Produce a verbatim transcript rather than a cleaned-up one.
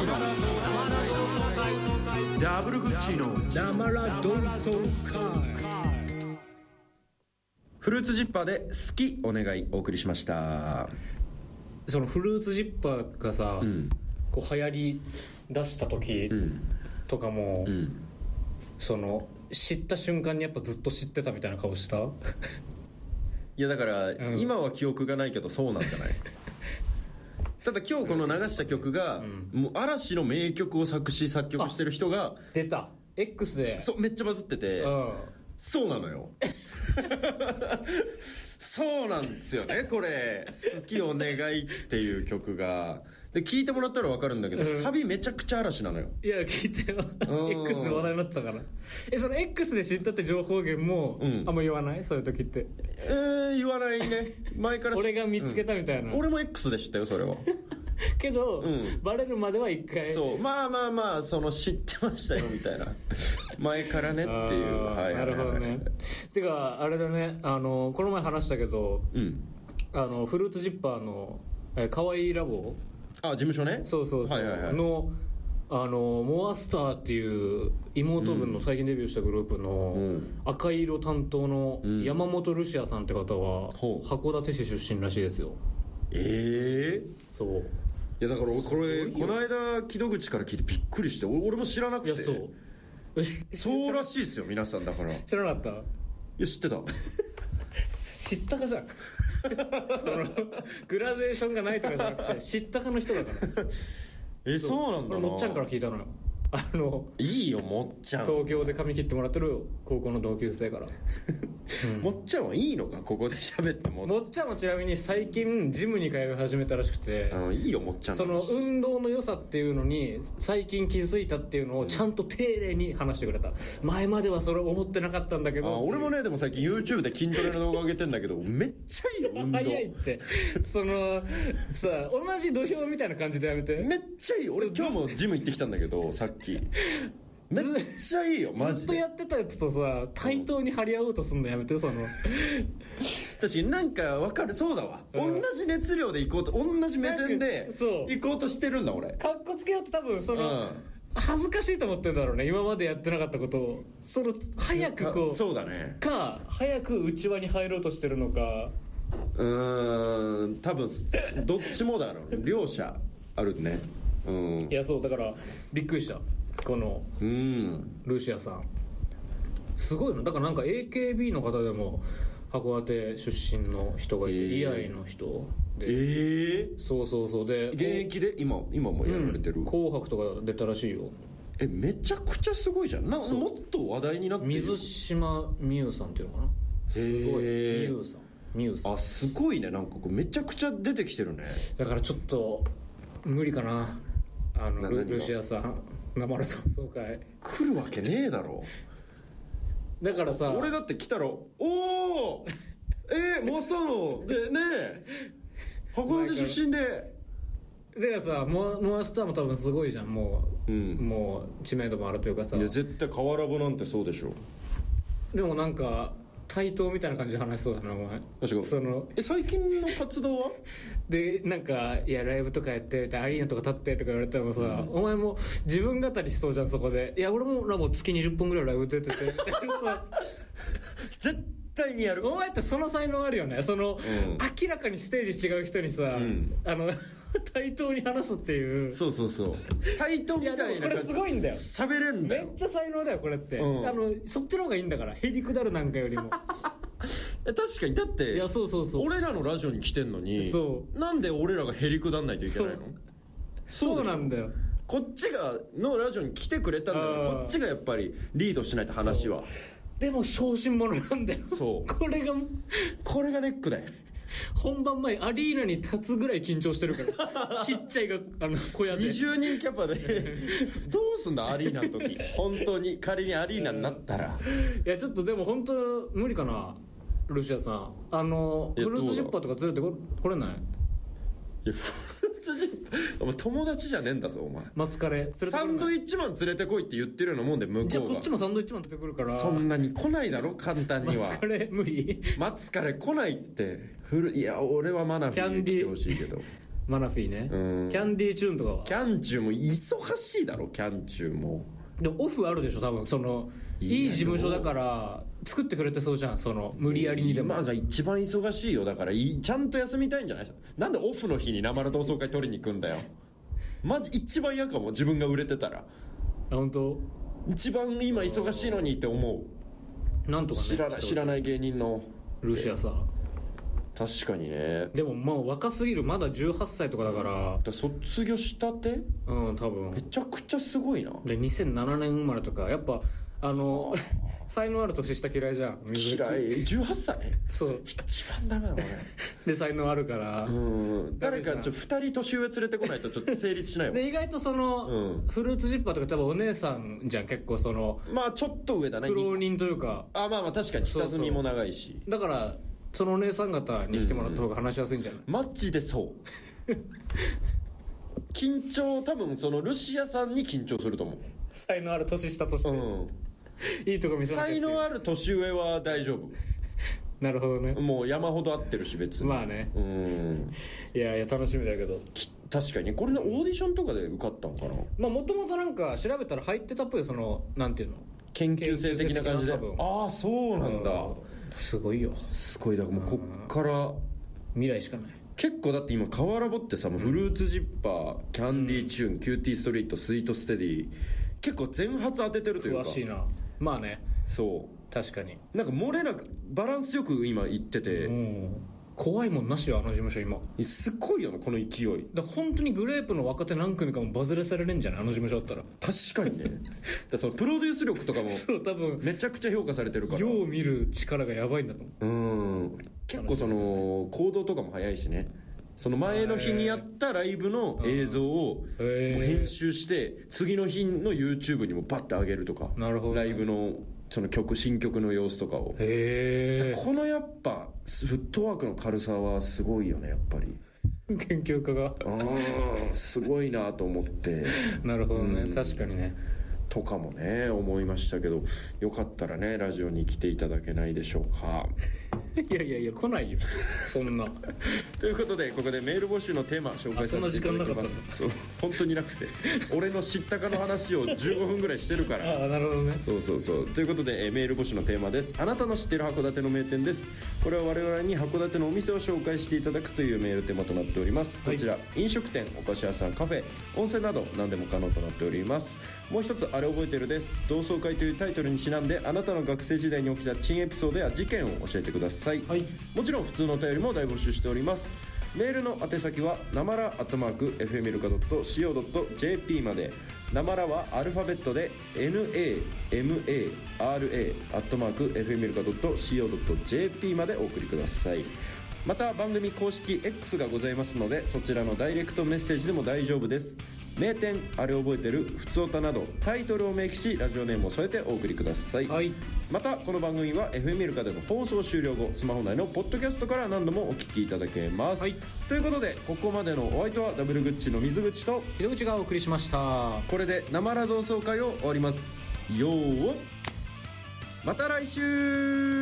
のダブルグッチの生ラ同窓会。 フルーツジッパーで好きお願いお送りしました。 そのフルーツジッパーがさ、うん、こう流行り出した時とかも、うんうん、その知った瞬間にやっぱずっと知ってたみたいな顔したいやだから、うん、今は記憶がないけどそうなんじゃないただ今日この流した曲が、うん、もう嵐の名曲を作詞作曲してる人が出た X でそうめっちゃバズってて、うん、そうなのよそうなんですよねこれ好きお願いっていう曲がで聞いてもらったら分かるんだけど、うん、サビめちゃくちゃ嵐なのよ。 いや聞いてよX で話題になってたからえその X で知ったって情報源も、うん、あんま言わないそういう時ってえー言わないね前から俺が見つけたみたいな、 うん、俺も X で知ったよそれはけど、うん、バレるまでは一回そうまあまあまあその知ってましたよみたいな前からねっていう、はいはいはいはい、なるほどね。 てかあれだねあのこの前話したけど、うん、あのフルーツジッパーのえかわいいラボあ事務所ねそうそうそう、はいはいはい、のあのモアスターっていう妹分の最近デビューしたグループの赤い色担当の山本ルシアさんって方は函館市出身らしいですよ。 ええー、 そういやだからこれこの間木戸口から聞いてびっくりして俺も知らなくて。いやそうそうらしいですよ皆さんだから知らなかった。いや知ってた知ったかじゃんグラデーションがないとかじゃなくて知ったかの人だからえそうなんだな。 もっちゃんから聞いたのよ。あのいいよもっちゃん東京で髪切ってもらってる高校の同級生から、 うん、もっちゃんはいいのかここで喋っても。 もっちゃんもちなみに最近ジムに通い始めたらしくて、 あのいいよもっちゃんその運動の良さっていうのに最近気づいたっていうのをちゃんと丁寧に話してくれた。前まではそれ思ってなかったんだけど。 あ俺もねでも最近 YouTube で筋トレの動画上げてんだけどめっちゃいいよ運動早いってそのさ同じ土俵みたいな感じでやめて。 めっちゃいい。俺今日もジム行ってきたんだけどさっきめっちゃいいよマジで。 ずっとやってたやつとさ対等に張り合おうとすんのやめてその確かになんか分かるそうだわ、うん、同じ熱量で行こうと同じ目線で行こうとしてるんだ俺。 かっこつけようって多分その、うん、恥ずかしいと思ってるんだろうね今までやってなかったことを。その早くこうそうだねか早く内輪に入ろうとしてるのか。 うーん多分どっちもだろう両者あるね。うん、 いやそうだからびっくりしたこのルシアさんすごいのだからなんか エーケービー の方でも函館出身の人がいて、えー、イヤイの人でえー、 そうそうそうで現役で今今もやられてる、 うん、紅白とか出たらしいよ。 えめちゃくちゃすごいじゃん。なんかもっと話題になってる。 水島美優さんっていうのかな。すごい美優さん美優さんあすごいねなんかこうめちゃくちゃ出てきてるね。 だからちょっと無理かなあの ル, ルシアさん生の同窓会来るわけねえだろだからさ俺だって来たらおおえー、マスターのでね函館出身でだからさモ, モアスターも多分すごいじゃんもう、うん、もう知名度もあるというかさ。 いや絶対河原部なんてそうでしょ。 でもなんか対等みたいな感じで話しそうだなお前。 確かそのえ最近の活動はでなんかいやライブとかやってアリーナとか立ってとか言われてもさ、うん、お前も自分語りしそうじゃんそこで。いや俺もラボ月にじゅっぽんぐらいライブ出ててみたいなさ絶対にやる。 お前ってその才能あるよねその、うん、明らかにステージ違う人にさ、うん、あの対等に話すっていう。 そうそうそう対等みたいな感じ。 これすごいんだよ喋れるんだよ。 めっちゃ才能だよこれって、うん、あのそっちの方がいいんだからへりくだるなんかよりも確かにだっていやそうそうそう俺らのラジオに来てんのにそうなんで俺らがへりくだんないといけないの。 そう、そうなんだよ。 こっちがのラジオに来てくれたんだからこっちがやっぱりリードしないと話は。 でも小心者なんだよ。 そうこれがこれがネックだよ。 本番前アリーナに立つぐらい緊張してるからちっちゃいがあの小屋でにじゅうにんキャパでどうすんだアリーナの時本当に仮にアリーナになったらいやちょっとでも本当無理かなルシアさん。あのフルーツジッパーとか連れてこれない。 いやフルーツジッパーお前友達じゃねえんだぞお前。 マツカレサンドイッチマン連れてこいって言ってるようなもんで向こうが。 じゃあこっちもサンドイッチマン出てくるからそんなに来ないだろ簡単には。 マツカレ無理。 マツカレ来ないってフルいや俺はマナフィー来てほしいけどマナフィーね、うん、キャンディーチューンとかはキャンチューも忙しいだろ。キャンチューもでもオフあるでしょ多分。そのいい事務所だから作ってくれてそうじゃん。その無理やりにでも今が一番忙しいよ。だからいちゃんと休みたいんじゃない。なんでオフの日に生ら同窓会取りに行くんだよ。マジ一番嫌かも。自分が売れてたら。 あ本当一番今忙しいのにって思う。 なんとかね、 知らない知らない芸人のルシアさん。 確かにね。 でももう若すぎる。まだじゅうはっさいとかだから。 だ卒業したて。 うん多分めちゃくちゃすごいな。 でにせんななねん生まれとかやっぱあの才能ある年下嫌いじゃん。 嫌い。じゅうはっさいそう一番ダメだ俺で才能あるからうん誰かちょふたり年上連れてこないとちょっと成立しないわで意外とその、うん、フルーツジッパーとか多分お姉さんじゃん結構。そのまあちょっと上だね苦労人というか。 あまあまあ確かに下積みも長いし。 そうそうだからそのお姉さん方に来てもらった方が話しやすいんじゃない。 マジでそう緊張多分そのルシアさんに緊張すると思う。 才能ある年下として、うん、いいとこ見せなきゃ。才能ある年上は大丈夫なるほどね。 もう山ほど合ってるし別に。 まあね。 うんいやいや楽しみだけど。 確かにこれねオーディションとかで受かったんかな。 まあもともとなんか調べたら入ってたっぽい。そのなんていうの研究生的な感じで。ああそうなんだ、うん、 すごいよ。 すごい。だからもうこっから未来しかない。 結構だって今河原ボってさ、もうフルーツジッパー、キャンディーチューン、うん、キューティーストリート、スイートステディ結構全発当ててるというか。 詳しいな。まあね。 そう確かになんか漏れなくバランスよく今いってて、うん、 怖いもんなしよあの事務所今。 すっごいよなこの勢いだ。本当にグレープの若手何組かもバズれされるんじゃないあの事務所だったら。 確かにねだそのプロデュース力とかもそう多分めちゃくちゃ評価されてるから。 よう見る力がやばいんだと思う。 うん結構その行動とかも早いしね。その前の日にやったライブの映像をもう編集して次の日の YouTube にもバッて上げるとか。 なるほど、ね、 ライブのその曲新曲の様子とかを。へえ。このやっぱフットワークの軽さはすごいよねやっぱり。 研究家があすごいなと思ってなるほどね、うん、確かにねとかもね思いましたけど、よかったらねラジオに来ていただけないでしょうかいやいやいや来ないよそんなということでここでメール募集のテーマ紹介させていただきます。そう本当になくて俺の知ったかの話をじゅうごふんぐらいしてるからああなるほどね。 そうそうそうということで、えー、メール募集のテーマです。あなたの知っている函館の名店です。これは我々に函館のお店を紹介していただくというメールテーマとなっております。こちら、はい、飲食店、お菓子屋さん、カフェ、温泉など何でも可能となっております。もう一つあれ覚えてるです。同窓会というタイトルにちなんであなたの学生時代に起きた珍エピソードや事件を教えてください、はい、もちろん普通のお便りも大募集しております。メールの宛先はなまらアットマーク エフエムイルカドットシーオードットジェーピー まで。なまらはアルファベットで ナマラ アットマーク エフエムイルカドットシーオードットジェーピー までお送りください。また番組公式 X がございますのでそちらのダイレクトメッセージでも大丈夫です。名店、あれ覚えてる、ふつおたなどタイトルを明記しラジオネームを添えてお送りください、はい、またこの番組は エフエムイルカでの放送終了後スマホ内のポッドキャストから何度もお聞きいただけます、はい、ということでここまでのお相手はダブルグッチの水口と秀口がお送りしました。 これでなまら同窓会を終わります。よーまた来週。